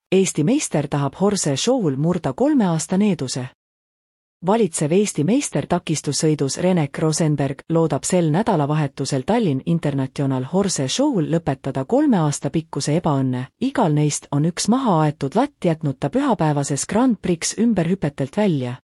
Eesti meister tahab Horse Show'l murda 3 aasta needuse. Valitsev Eesti meister takistussõidus Renek Rosenberg loodab sel nädalavahetusel Tallinn International Horse Show'l lõpetada 3 aasta pikkuse ebaõnne. Igal neist on üks maha aetud latt jätnud ta pühapäevases Grand Prix ümberhüpetelt välja.